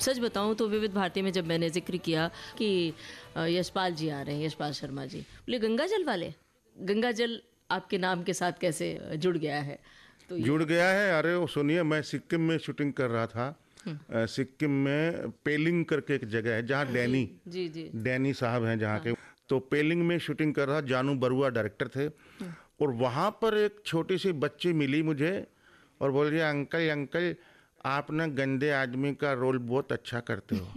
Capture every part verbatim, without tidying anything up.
सच बताऊं तो विविध भारती में जब मैंने जिक्र किया कि अ, यशपाल जी आ रहे हैं, यशपाल शर्मा जी, बोले गंगा जल वाले, गंगा जल आपके नाम के साथ कैसे जुड़ गया है? तो ये जुड़ गया है। अरे वो सुनिए, मैं सिक्किम में शूटिंग कर रहा था। अ, सिक्किम में पेलिंग करके एक जगह है जहाँ डैनी जी जी डैनी साहब हैं जहाँ के, तो पेलिंग में शूटिंग कर रहा। जानू बरुआ डायरेक्टर थे, और वहाँ पर एक छोटी सी बच्ची मिली मुझे और बोल रही है, अंकल अंकल आप ना गंदे आदमी का रोल बहुत अच्छा करते हो।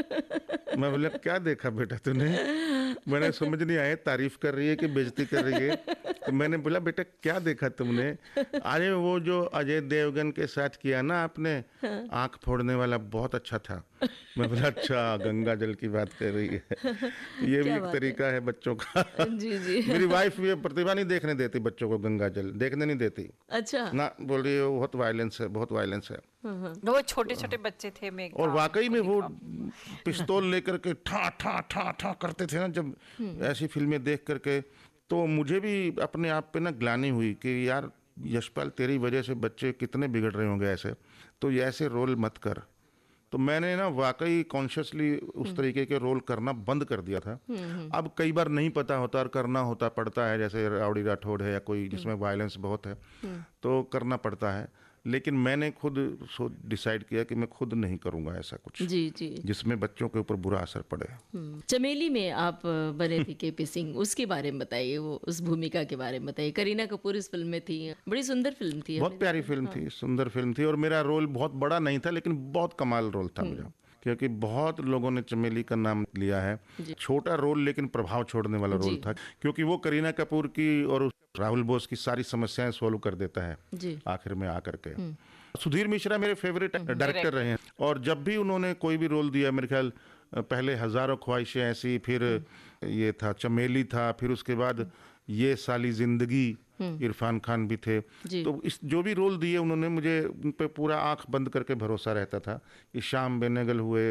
मैं बोला, क्या देखा बेटा तूने? मैंने समझ नहीं आया तारीफ कर रही है कि बेइज्जती कर रही है। तो मैंने बोला, बेटा क्या देखा तुमने? अरे वो जो अजय देवगन के साथ किया ना आपने, आंख फोड़ने वाला, बहुत अच्छा था। मैं बोला, अच्छा गंगा जल की बात कर रही है। तो ये भी क्या एक बात है। तरीका है बच्चों का। जी जी मेरी वाइफ भी प्रतिभा नहीं देखने देती बच्चों को, गंगा जल देखने नहीं देती अच्छा। ना, बोल रही है बहुत वायलेंस है, बहुत वायलेंस है। वो छोटे छोटे बच्चे थे, मैं और हाँ, वाकई में उनको वो देखा। पिस्तौल लेकर के ठा ठा ठा ठा करते थे ना, जब ऐसी फिल्में देख करके, तो मुझे भी अपने आप पे ना ग्लानि हुई कि यार यशपाल, तेरी वजह से बच्चे कितने बिगड़ रहे होंगे ऐसे, तो ये ऐसे रोल मत कर। तो मैंने ना वाकई कॉन्शियसली उस तरीके के रोल करना बंद कर दिया था। अब कई बार नहीं पता होता और करना होता पड़ता है, जैसे राउडी राठौड़ है या कोई जिसमें वायलेंस बहुत है, तो करना पड़ता है। लेकिन मैंने खुद सो डिसाइड किया कि मैं खुद नहीं करूंगा ऐसा कुछ जी जी जिसमें बच्चों के ऊपर बुरा असर पड़े। हम्म। चमेली में आप बने थे केपी सिंह, उसके बारे में बताइए, वो उस भूमिका के बारे में बताइए। करीना कपूर इस फिल्म में थी, बड़ी सुंदर फिल्म थी। बहुत प्यारी फिल्म थी, सुंदर फिल्म थी, और मेरा रोल बहुत बड़ा नहीं था, लेकिन बहुत कमाल रोल था मेरा, क्योंकि बहुत लोगों ने चमेली का नाम लिया है। छोटा रोल लेकिन प्रभाव छोड़ने वाला रोल था, क्योंकि वो करीना कपूर की और राहुल बोस की सारी समस्याएं सोल्व कर देता है जी आखिर में आकर के। सुधीर मिश्रा मेरे फेवरेट डायरेक्टर रहे हैं, और जब भी उन्होंने कोई भी रोल दिया, मेरे ख्याल पहले हजारों ख्वाहिशें ऐसी, फिर ये था चमेली था, फिर उसके बाद ये साली जिंदगी, इरफान खान भी थे, तो इस जो भी रोल दिए उन्होंने, मुझे उन पे पूरा आंख बंद करके भरोसा रहता था। कि श्याम बेनेगल हुए,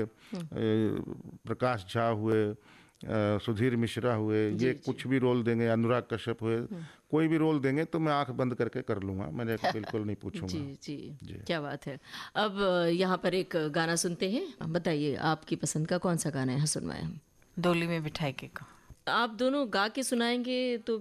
प्रकाश झा हुए, सुधीर मिश्रा हुए, ये कुछ भी रोल देंगे, अनुराग कश्यप हुए, कोई भी रोल देंगे तो मैं आंख बंद करके कर लूंगा, मैंने बिल्कुल नहीं पूछूंगा। जी, जी जी क्या बात है। अब यहाँ पर एक गाना सुनते हैं, बताइए आपकी पसंद का कौन सा गाना है, सुनवाएं हम। डोली में बिठाई के को। आप दोनों गा के सुनाएंगे तो